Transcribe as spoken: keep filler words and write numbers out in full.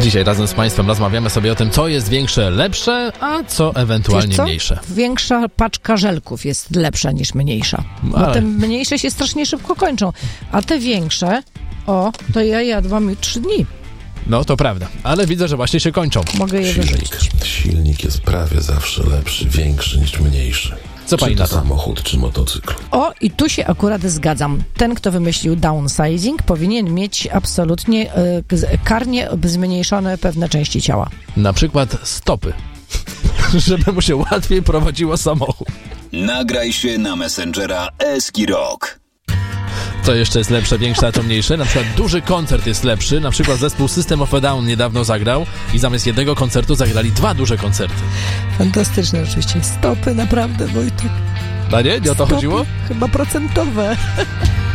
Dzisiaj razem z Państwem rozmawiamy sobie o tym, co jest większe, lepsze, a co ewentualnie co? mniejsze. Większa paczka żelków jest lepsza niż mniejsza. Bo Ale... te mniejsze się strasznie szybko kończą, a te większe, o, to ja jadłam już trzy dni. No, to prawda, ale widzę, że właśnie się kończą. Mogę je Silnik. wyrzucić. Silnik jest prawie zawsze lepszy, większy niż mniejszy. Co pani czy na to to? samochód, czy motocykl. O, i tu się akurat zgadzam. Ten, kto wymyślił downsizing, powinien mieć absolutnie y, karnie zmniejszone pewne części ciała. Na przykład stopy, żeby mu się łatwiej prowadziło samochód. Nagraj się na Messengera Eski Rock. Co jeszcze jest lepsze, większe, a to mniejsze? Na przykład duży koncert jest lepszy. Na przykład zespół System of a Down niedawno zagrał i zamiast jednego koncertu zagrali dwa duże koncerty. Fantastyczne oczywiście. Stopy, naprawdę, Wojtek. A nie? Nie o to Stopy, chodziło? chyba procentowe.